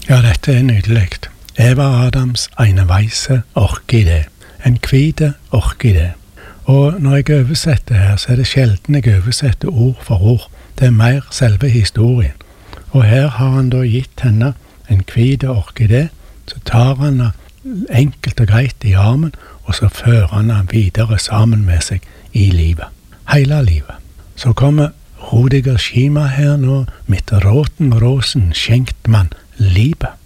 Ja, dette nydelig. Eva Adams eine weise orkidé. En hvite orkidé. Og når jeg oversetter her, så det sjelden jeg oversetter ord for ord. Det mer selve historien. Og her har han da gitt henne en hvite orkidé, så tar han henne enkelt og greit i armen, og så fører han henne videre sammen med seg i livet. Hele livet. Så kommer Rudiger Schima her nå, mit roten rosen schenkt man Liebe.